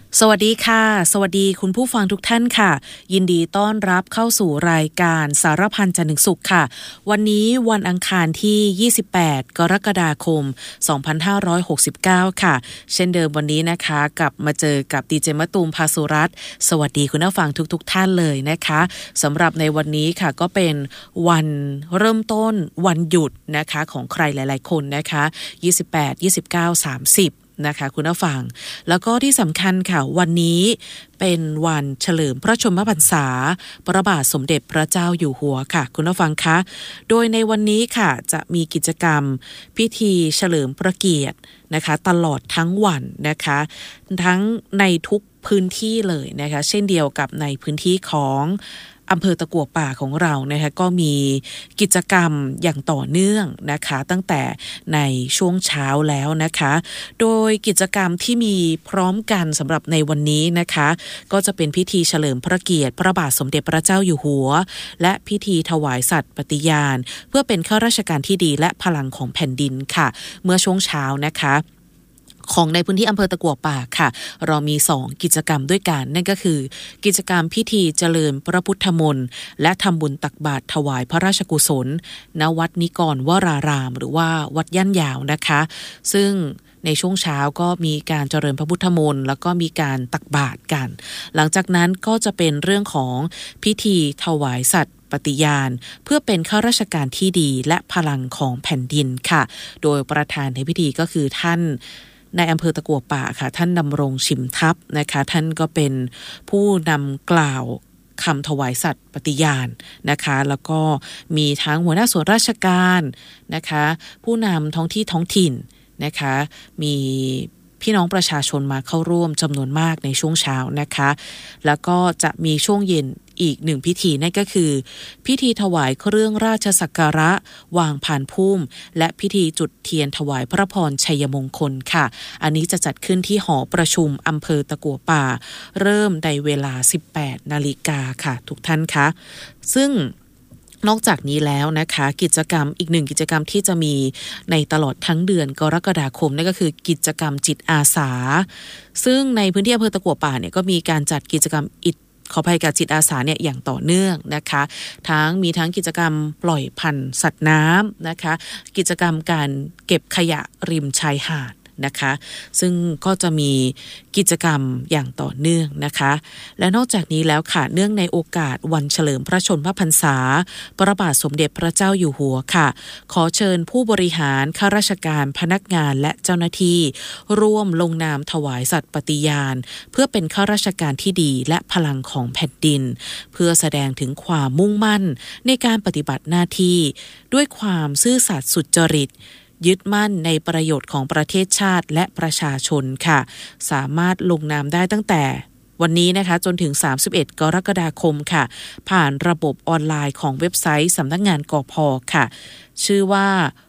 สวัสดีค่ะสวัสดีคุณผู้ฟังทุกท่านค่ะยินดีต้อนรับเข้าสู่รายการสารพันจันทร์ถึงศุกร์ค่ะวันนี้วันอังคารที่28กรกฎาคม2569ค่ะเช่นเดิมวันนี้นะคะกลับมาเจอกับดีเจมะตูมภาสุรัตน์สวัสดีคุณผู้ฟังทุกท่านเลยนะคะสำหรับในวันนี้ค่ะก็เป็นวันเริ่มต้นวันหยุดนะคะของใครหลายๆคนนะคะ28 29 30นะคะคุณผู้ฟังแล้วก็ที่สำคัญค่ะวันนี้เป็นวันเฉลิมพระชนมพรรษาพระบาทสมเด็จพระเจ้าอยู่หัวค่ะคุณผู้ฟังคะโดยในวันนี้ค่ะจะมีกิจกรรมพิธีเฉลิมพระเกียรตินะคะตลอดทั้งวันนะคะทั้งในทุกพื้นที่เลยนะคะเช่นเดียวกับในพื้นที่ของอำเภอตะกั่วป่าของเรานะคะก็มีกิจกรรมอย่างต่อเนื่องนะคะตั้งแต่ในช่วงเช้าแล้วนะคะโดยกิจกรรมที่มีพร้อมกันสำหรับในวันนี้นะคะก็จะเป็นพิธีเฉลิมพระเกียรติพระบาทสมเด็จพระเจ้าอยู่หัวและพิธีถวายสัตย์ปฏิญาณเพื่อเป็นข้าราชการที่ดีและพลังของแผ่นดินค่ะเมื่อช่วงเช้านะคะของในพื้นที่อำเภอตะกั่วป่าค่ะเรามี2กิจกรรมด้วยกันนั่นก็คือกิจกรรมพิธีเจริญพระพุทธมนต์และทำบุญตักบาตรถวายพระราชกุศลณวัดนิกรวรารามหรือว่าวัดย่านยาวนะคะซึ่งในช่วงเช้าก็มีการเจริญพระพุทธมนต์แล้วก็มีการตักบาตรกันหลังจากนั้นก็จะเป็นเรื่องของพิธีถวายสัตย์ปฏิญาณเพื่อเป็นข้าราชการที่ดีและพลังของแผ่นดินค่ะโดยประธานในพิธีก็คือท่านในอำเภอตะกั่วป่าค่ะท่านดำรงชิมทัพนะคะท่านก็เป็นผู้นำกล่าวคำถวายสัตย์ปฏิญาณนะคะแล้วก็มีทั้งหัวหน้าส่วนราชการนะคะผู้นำท้องที่ท้องถิ่นนะคะมีพี่น้องประชาชนมาเข้าร่วมจำนวนมากในช่วงเช้านะคะแล้วก็จะมีช่วงเย็นอีกหนึ่งพิธีนั่นก็คือพิธีถวายเครื่องราชสักการะวางพานพุ่มและพิธีจุดเทียนถวายพระพรชัยมงคลค่ะอันนี้จะจัดขึ้นที่หอประชุมอำเภอตะกั่วป่าเริ่มในเวลา 18 นาฬิกาค่ะทุกท่านคะซึ่งนอกจากนี้แล้วนะคะกิจกรรมอีกหนึ่งกิจกรรมที่จะมีในตลอดทั้งเดือนกรกฎาคมนั่นก็คือกิจกรรมจิตอาสาซึ่งในพื้นที่อำเภอตะกั่วป่าเนี่ยก็มีการจัดกิจกรรมขออภัยกับจิตอาสาเนี่ยอย่างต่อเนื่องนะคะมีทั้งกิจกรรมปล่อยพันธุ์สัตว์น้ำนะคะกิจกรรมการเก็บขยะริมชายหาดนะคะซึ่งก็จะมีกิจกรรมอย่างต่อเนื่องนะคะและนอกจากนี้แล้วค่ะเนื่องในโอกาสวันเฉลิมพระชนมพรรษาพระบาทสมเด็จพระเจ้าอยู่หัวค่ะขอเชิญผู้บริหารข้าราชการพนักงานและเจ้าหน้าที่ร่วมลงนามถวายสัตย์ปฏิญาณเพื่อเป็นข้าราชการที่ดีและพลังของแผ่นดินเพื่อแสดงถึงความมุ่งมั่นในการปฏิบัติหน้าที่ด้วยความซื่อสัตย์สุจริตยึดมั่นในประโยชน์ของประเทศชาติและประชาชนค่ะสามารถลงนามได้ตั้งแต่วันนี้นะคะจนถึง31กรกฎาคมค่ะผ่านระบบออนไลน์ของเว็บไซต์สำนักงานกพ.ค่ะชื่อว่า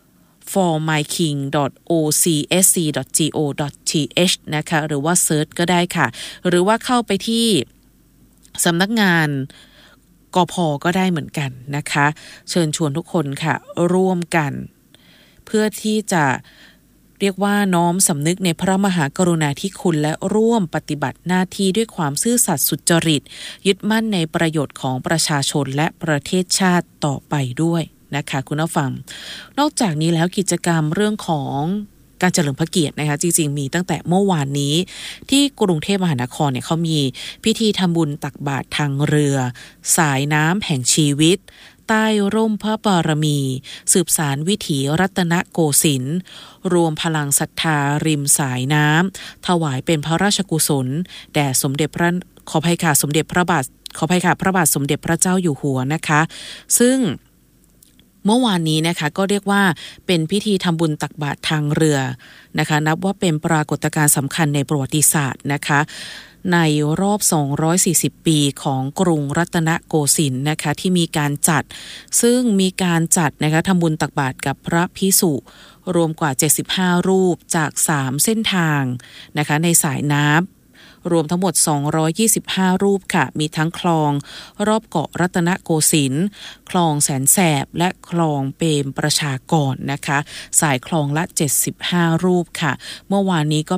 formyking.ocsc.go.th นะคะหรือว่าเซิร์ชก็ได้ค่ะหรือว่าเข้าไปที่สำนักงานกพ.ก็ได้เหมือนกันนะคะเชิญชวนทุกคนค่ะร่วมกันเพื่อที่จะเรียกว่าน้อมสำนึกในพระมหากรุณาธิคุณและร่วมปฏิบัติหน้าที่ด้วยความซื่อสัตย์สุจริตยึดมั่นในประโยชน์ของประชาชนและประเทศชาติต่อไปด้วยนะคะคุณผู้ฟังนอกจากนี้แล้วกิจกรรมเรื่องของการเฉลิมพระเกียรตินะคะจริงๆมีตั้งแต่เมื่อวานนี้ที่กรุงเทพมหานครเนี่ยเขามีพิธีทำบุญตักบาตรทางเรือสายน้ำแห่งชีวิตใต้ร่มพระบารมีสืบสารวิถีรัตนโกสินทร์รวมพลังศรัทธาริมสายน้ำถวายเป็นพระราชกุศลแด่สมเด็จพระขออภัยค่ะสมเด็จพระบาทขออภัยค่ะพระบาทสมเด็จพระเจ้าอยู่หัวนะคะซึ่งเมื่อวานนี้นะคะก็เรียกว่าเป็นพิธีทำบุญตักบาตรทางเรือนะคะนับว่าเป็นปรากฏการณ์สำคัญในประวัติศาสตร์นะคะในรอบ240ปีของกรุงรัตนโกสินทร์นะคะที่มีการจัดซึ่งมีการจัดนะคะทำบุญตักบาตรกับพระภิกษุรวมกว่า75รูปจาก3เส้นทางนะคะในสายน้ำ รวมทั้งหมด225รูปค่ะมีทั้งคลองรอบเกาะรัตนโกสินทร์คลองแสนแสบและคลองเปรมประชากรนะคะสายคลองละ75รูปค่ะเมื่อวานนี้ก็